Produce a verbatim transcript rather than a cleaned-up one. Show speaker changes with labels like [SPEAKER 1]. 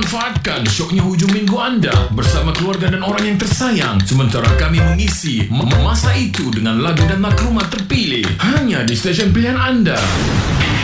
[SPEAKER 1] Manfaatkan syoknya hujung minggu anda bersama keluarga dan orang yang tersayang, sementara kami mengisi masa itu dengan lagu dan maklumat terpilih hanya di stesen pilihan anda.